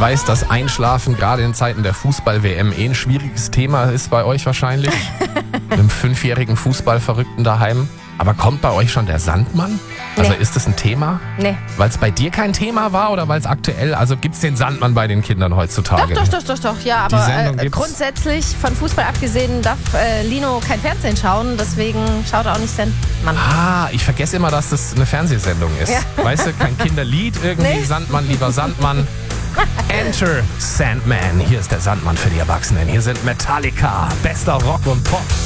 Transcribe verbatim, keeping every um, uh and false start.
weiß, dass Einschlafen gerade in Zeiten der Fußball-W M eh ein schwieriges Thema ist bei euch wahrscheinlich. Mit einem fünfjährigen Fußballverrückten daheim. Aber kommt bei euch schon der Sandmann? Also Nee. ist das ein Thema? Nee. Weil es bei dir kein Thema war oder weil es aktuell, also gibt es den Sandmann bei den Kindern heutzutage? Doch, doch, doch, doch, doch. Ja, aber Sendung äh, gibt's. grundsätzlich von Fußball abgesehen darf äh, Lino kein Fernsehen schauen. Deswegen schaut er auch nicht Sandmann. Ah, ich vergesse immer, dass das eine Fernsehsendung ist. Ja. Weißt du, kein Kinderlied irgendwie, Nee. Sandmann, lieber Sandmann. Enter Sandman. Hier ist der Sandmann für die Erwachsenen. Hier sind Metallica, bester Rock und Pop.